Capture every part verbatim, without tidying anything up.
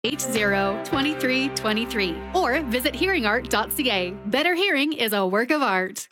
eight zero two three two three or visit hearing art dot c a. Better hearing is a work of art.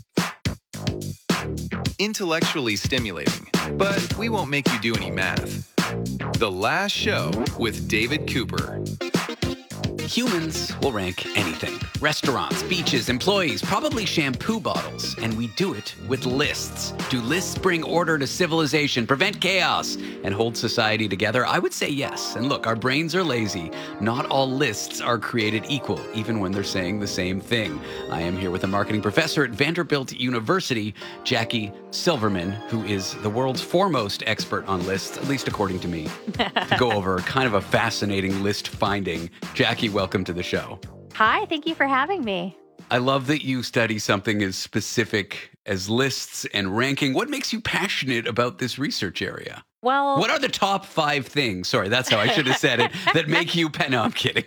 Intellectually stimulating, but we won't make you do any math. The Last Show with David Cooper. Humans will rank anything. Restaurants, beaches, employees, probably shampoo bottles. And we do it with lists. Do lists bring order to civilization, prevent chaos, and hold society together? I would say yes. And look, our brains are lazy. Not all lists are created equal, even when they're saying the same thing. I am here with a marketing professor at Vanderbilt University, Jackie Silverman, who is the world's foremost expert on lists, at least according to me, to go over kind of a fascinating list finding. Jackie, welcome to the show. Hi, thank you for having me. I love that you study something as specific as lists and ranking. What makes you passionate about this research area? Well, what are the top five things? Sorry, that's how I should have said it. That make you pa- No, I'm kidding.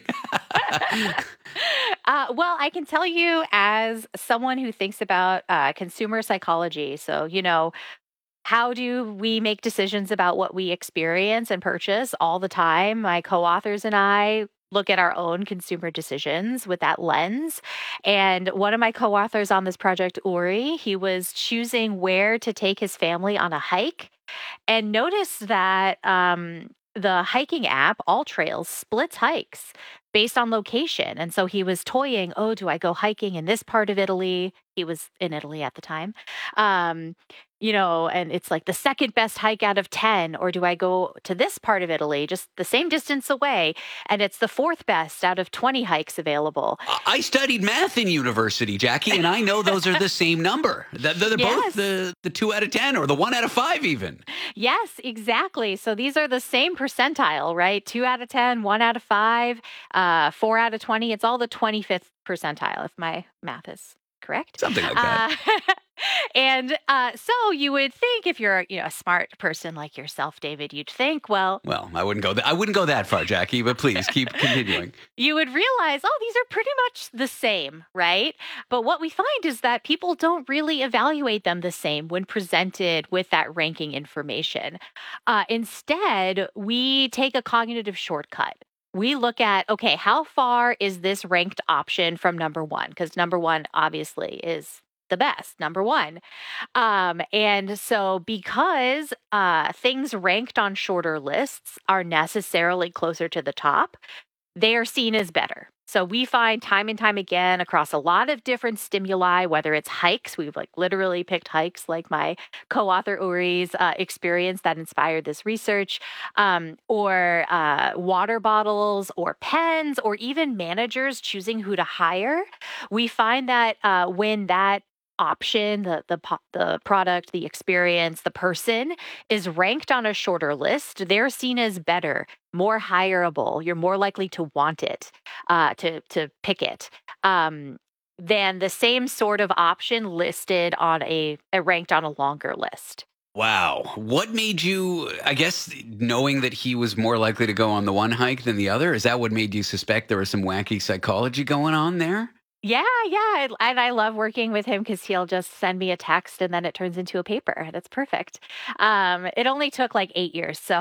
uh, well, I can tell you as someone who thinks about uh, consumer psychology. So, you know, how do we make decisions about what we experience and purchase all the time? My co-authors and I look at our own consumer decisions with that lens. And one of my co-authors on this project, Uri, he was choosing where to take his family on a hike and noticed that um, the hiking app, All Trails, splits hikes based on location. And so he was toying, oh, do I go hiking in this part of Italy? He was in Italy at the time. Um, you know, and it's like the second best hike out of ten, or do I go to this part of Italy, just the same distance away, and it's the fourth best out of twenty hikes available? I studied math in university, Jackie, and I know those are the same number. They're, they're Yes. both the, the two out of ten or the one out of five even. Yes, exactly. So these are the same percentile, right? Two out of ten, one out of five, uh, four out of twenty. It's all the twenty-fifth percentile, if my math is correct. Something like that. Uh, and uh, so you would think, if you're, you know, a smart person like yourself, David, you'd think, well, Well, I wouldn't go. Th- I wouldn't go that far, Jackie. But please keep continuing. you would realize, oh, these are pretty much the same, right? But what we find is that people don't really evaluate them the same when presented with that ranking information. Uh, instead, we take a cognitive shortcut. We look at, okay, how far is this ranked option from number one? Because number one obviously is the best, number one. Um, and so because uh, things ranked on shorter lists are necessarily closer to the top, they are seen as better. So we find time and time again across a lot of different stimuli, whether it's hikes, we've like literally picked hikes like my co-author Uri's uh, experience that inspired this research, um, or uh, water bottles or pens, or even managers choosing who to hire. We find that uh, when that option, the the po- the product, the experience, the person is ranked on a shorter list, they're seen as better, more hireable. You're more likely to want it, uh, to to pick it, um, than the same sort of option listed on a, a ranked on a longer list. Wow. What made you, I guess, knowing that he was more likely to go on the one hike than the other, is that what made you suspect there was some wacky psychology going on there? Yeah, yeah. And I love working with him because he'll just send me a text and then it turns into a paper. That's perfect. Um, it only took like eight years. So.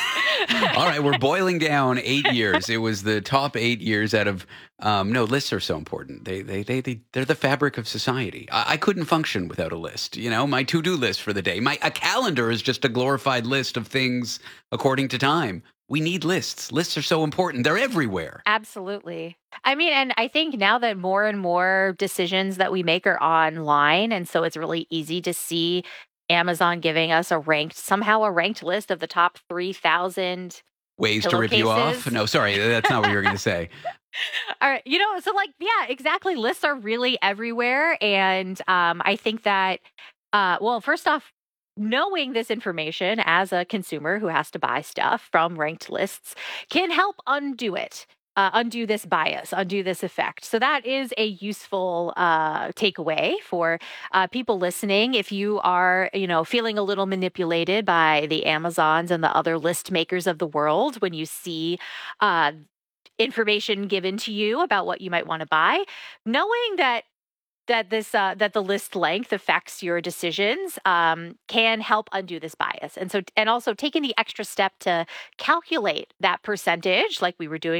All right, we're boiling down eight years. It was the top eight years out of, um, no, lists are so important. They, they, they, they, they're the fabric of society. I, I couldn't function without a list. You know, my to-do list for the day. My a calendar is just a glorified list of things according to time. We need lists. Lists are so important. They're everywhere. Absolutely. I mean, and I think now that more and more decisions that we make are online, and so it's really easy to see Amazon giving us a ranked, somehow a ranked list of the top three thousand Ways to rip you off? No, sorry, that's not what you were going to say. All right. You know, so like, yeah, exactly. Lists are really everywhere. And um, I think that, uh, well, first off, knowing this information as a consumer who has to buy stuff from ranked lists can help undo it. Uh, undo this bias, undo this effect. So that is a useful uh, takeaway for uh, people listening. If you are, you know, feeling a little manipulated by the Amazons and the other list makers of the world when you see uh, information given to you about what you might want to buy, knowing that that this uh, that the list length affects your decisions um, can help undo this bias. And so, and also taking the extra step to calculate that percentage, like we were doing